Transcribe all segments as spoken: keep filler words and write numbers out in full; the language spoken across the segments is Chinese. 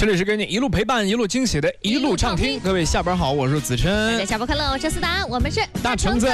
这里是给你一路陪伴一路惊喜的一路畅听，各位下班好，我是子琛， 大家下班快乐，我是思达，我们是大橙子。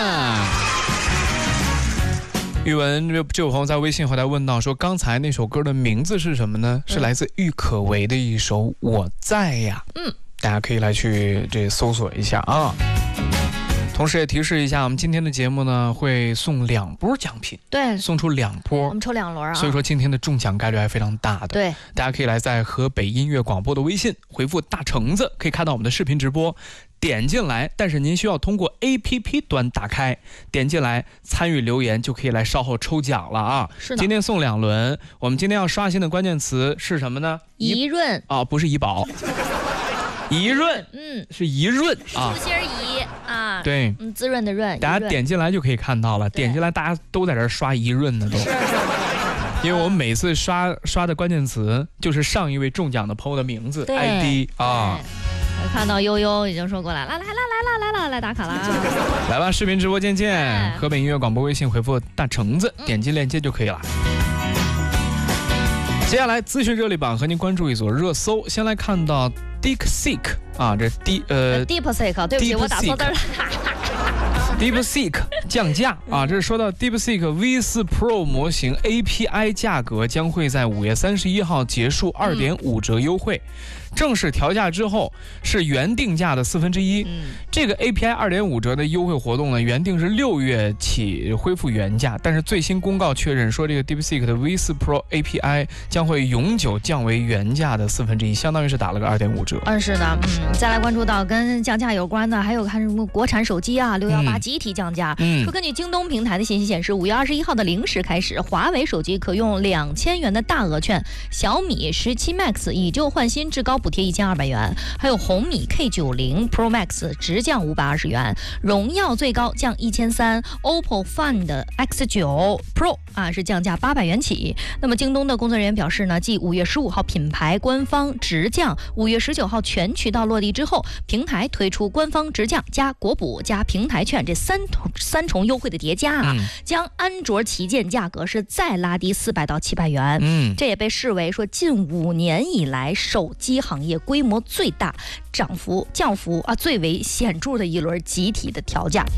宇文这位朋友在微信后台问到说，刚才那首歌的名字是什么呢？是来自郁可唯的一首《我在呀》。嗯，大家可以来去这搜索一下啊。同时也提示一下，我们今天的节目呢会送两波奖品， 对， 送出两波， 我们抽两轮啊， 所以说今天的中奖概率还非常大的。 对， 大家可以来在河北音乐广播的微信回复大橙子，可以看到我们的视频直播。点进来，但是您需要通过 A P P 端打开，点进来参与留言就可以来稍后抽奖了啊！ 是的， 今天送两轮，我们今天要刷新的关键词是什么呢？ 怡润啊，不是怡宝，怡润，嗯，是怡润啊， 树心怡啊， 对， 嗯，滋润的润， 大家点进来就可以看到了，点进来大家都在这刷怡润呢都。因为我们每次刷刷的关键词就是上一位中奖的朋友的名字 I D 啊。 我看到悠悠已经说过来，来来来来来来来来打卡了啊！ 来吧，视频直播间见！河北音乐广播微信回复大橙子，点击链接就可以了。接下来资讯热力榜和您关注一组热搜，先来看到 DeepSeek 啊，这 D 呃 DeepSeek， 对不起，我打错字了。 DeepSeek 降价啊！这是说到 DeepSeek V 四 Pro 模型 A P I 价格将会在五月三十一号结束二点五折优惠。正式调价之后是原定价的四分之一。这个 A P I 二点五折的优惠活动呢，原定是六月起恢复原价，但是最新公告确认说，这个 DeepSeek 的 V 四 Pro A P I 将会永久降为原价的四分之一，相当于是打了个二点五折。 嗯，是的，嗯，再来关注到跟降价有关的，还有看什么国产手机啊，六幺八集体降价。嗯，说根据京东平台的信息显示，五月二十一号的零时开始，华为手机可用两千元的大额券，小米十七 Max 以旧换新至高补贴一千二百元，还有红米 K 九十 Pro Max 直降五百二十元，荣耀最高降一千三 ，OPPO Find X 九 Pro 啊是降价八百元起。那么京东的工作人员表示呢，继五月十五号品牌官方直降，五月十九号全渠道落地之后，平台推出官方直降加国补加平台券这三三重优惠的叠加啊，嗯、将安卓旗舰价格是再拉低四百到七百元。嗯，这也被视为说近五年以来手机行业规模最大、涨幅降幅啊最为显著的一轮集体的调价。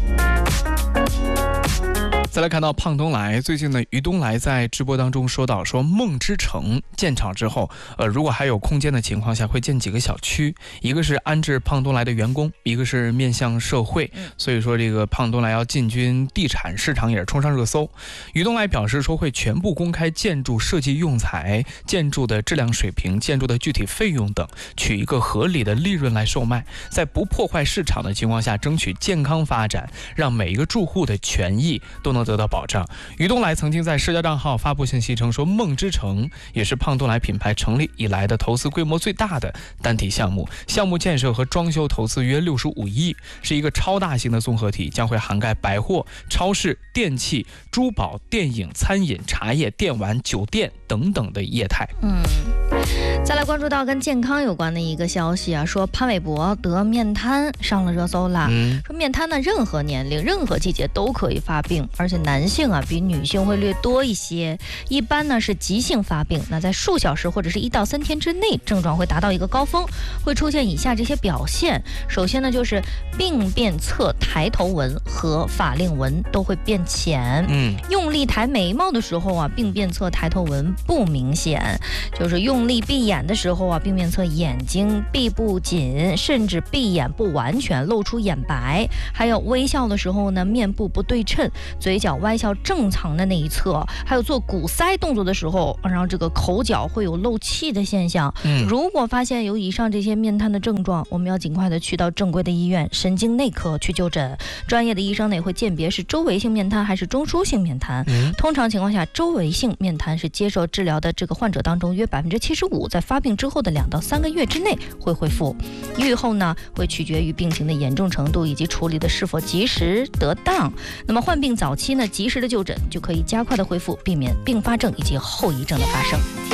再来看到胖东来，最近呢，于东来在直播当中说到说梦之城建厂之后，呃，如果还有空间的情况下，会建几个小区，一个是安置胖东来的员工，一个是面向社会。所以说这个胖东来要进军地产市场也是冲上热搜。于东来表示说会全部公开建筑设计用材、建筑的质量水平、建筑的具体费用等，取一个合理的利润来售卖，在不破坏市场的情况下，争取健康发展，让每一个住户的权益都能得到保障。于东来曾经在社交账号发布信息称说，梦之城也是胖东来品牌成立以来的投资规模最大的单体项目，项目建设和装修投资约六十五亿，是一个超大型的综合体，将会涵盖百货、超市、电器、珠宝、电影、餐饮、茶叶、电玩、酒店等等的业态。 嗯，再来关注到跟健康有关的一个消息啊，说潘玮柏得面瘫上了热搜了。嗯，说面瘫呢，任何年龄、任何季节都可以发病，而且男性啊比女性会略多一些。一般呢是急性发病，那在数小时或者是一到三天之内，症状会达到一个高峰，会出现以下这些表现。首先呢就是鬓变侧抬头纹和法令纹都会变浅。嗯，用力抬眉毛的时候啊，鬓变侧抬头纹不明显，就是用力闭眼的时候啊，鬓变侧眼睛闭不紧，甚至闭眼不完全，露出眼白。还有微笑的时候呢，面部不对称，嘴角歪笑正常的那一侧，还有做鼓腮动作的时候，然后这个口角会有漏气的现象。嗯，如果发现有以上这些面瘫的症状，我们要尽快的去到正规的医院神经内科去就诊，专业的医生呢也会鉴别是周围性面瘫还是中枢性面瘫。嗯，通常情况下，周围性面瘫是接受治疗的这个患者当中约百分之七十五在发病之后的两到三个月之内会恢复，愈后呢会取决于病情的严重程度以及处理的是否及时得当。那么患病早期呢，及时的就诊就可以加快的恢复，避免并发症以及后遗症的发生。